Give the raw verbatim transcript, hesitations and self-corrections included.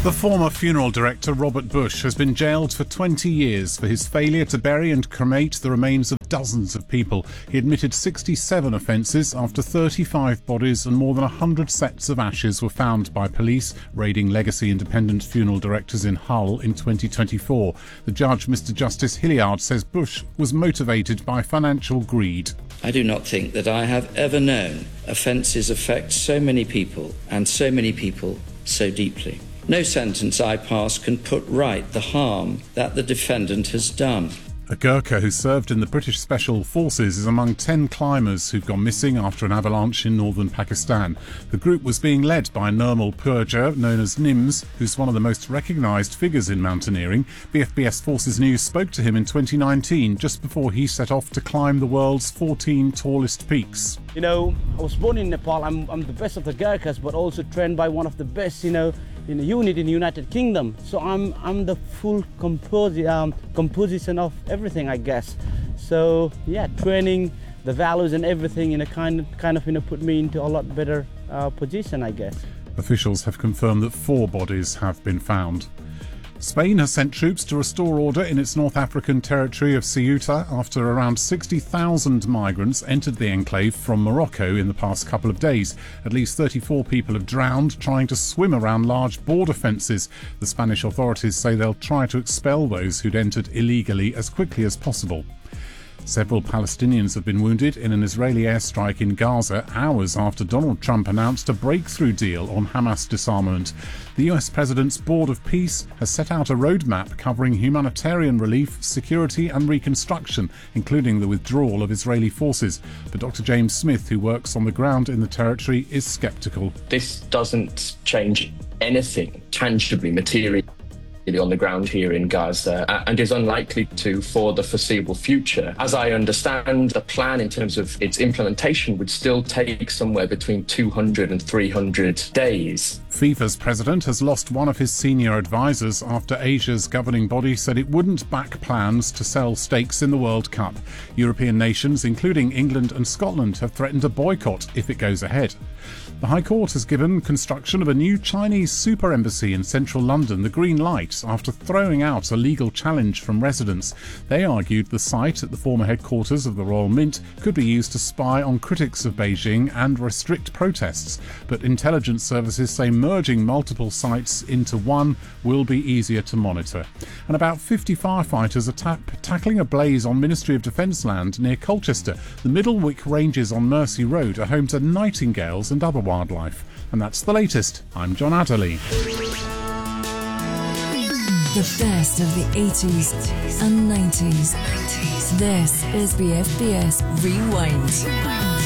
The former funeral director Robert Bush has been jailed for twenty years for his failure to bury and cremate the remains of dozens of people. He admitted sixty-seven offences after thirty-five bodies and more than one hundred sets of ashes were found by police raiding Legacy Independent Funeral Directors in Hull in twenty twenty-four. The judge, Mister Justice Hilliard, says Bush was motivated by financial greed. I do not think that I have ever known offences affect so many people and so many people so deeply. No sentence I pass can put right the harm that the defendant has done. A Gurkha who served in the British Special Forces is among ten climbers who've gone missing after an avalanche in northern Pakistan. The group was being led by Nirmal Purja, known as Nims, who's one of the most recognised figures in mountaineering. B F B S Forces News spoke to him in twenty nineteen, just before he set off to climb the world's fourteen tallest peaks. You know, I was born in Nepal. I'm, I'm the best of the Gurkhas, but also trained by one of the best, you know, in a unit in the United Kingdom. So I'm I'm the full composi um, composition of everything, I guess. So yeah, training, the values and everything, you know, kind of, kind of you know, put me into a lot better uh, position, I guess. Officials have confirmed that four bodies have been found. Spain has sent troops to restore order in its North African territory of Ceuta after around sixty thousand migrants entered the enclave from Morocco in the past couple of days. At least thirty-four people have drowned trying to swim around large border fences. The Spanish authorities say they'll try to expel those who'd entered illegally as quickly as possible. Several Palestinians have been wounded in an Israeli airstrike in Gaza hours after Donald Trump announced a breakthrough deal on Hamas disarmament. The U S President's Board of Peace has set out a roadmap covering humanitarian relief, security and reconstruction, including the withdrawal of Israeli forces. But Doctor James Smith, who works on the ground in the territory, is sceptical. This doesn't change anything tangibly, materially on the ground here in Gaza, and is unlikely to for the foreseeable future. As I understand, the plan in terms of its implementation would still take somewhere between two hundred and three hundred days. FIFA's president has lost one of his senior advisors after Asia's governing body said it wouldn't back plans to sell stakes in the World Cup. European nations, including England and Scotland, have threatened a boycott if it goes ahead. The High Court has given construction of a new Chinese super embassy in central London the green light after throwing out a legal challenge from residents. They argued the site at the former headquarters of the Royal Mint could be used to spy on critics of Beijing and restrict protests. But intelligence services say merging multiple sites into one will be easier to monitor. And about fifty firefighters are ta- tackling a blaze on Ministry of Defence land near Colchester. The Middlewick Ranges on Mersey Road are home to nightingales and other wildlife. And that's the latest. I'm John Adderley. The best of the eighties and nineties. This is B F B S Rewind.